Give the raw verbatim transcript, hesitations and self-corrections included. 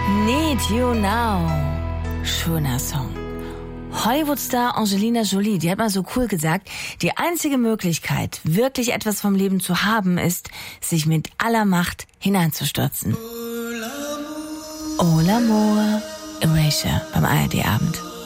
Need You Now. Schöner Song. Hollywood-Star Angelina Jolie, die hat mal so cool gesagt, die einzige Möglichkeit, wirklich etwas vom Leben zu haben, ist, sich mit aller Macht hineinzustürzen. Oh l'amour. Erasure beim A R D-Abend.